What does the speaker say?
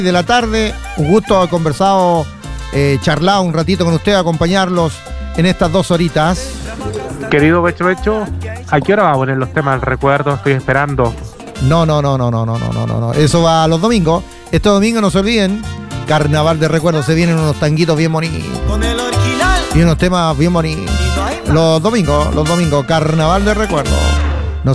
de la tarde. Un gusto haber conversado, charlado un ratito con usted, acompañarlos en estas 2 horitas. Querido Becho, ¿a qué hora va a poner los temas del recuerdo? Estoy esperando. No. Eso va los domingos. Este domingo no se olviden. Carnaval de recuerdos. Se vienen unos tanguitos bien bonitos. Y unos temas bien bonitos. Los domingos, Carnaval de recuerdos.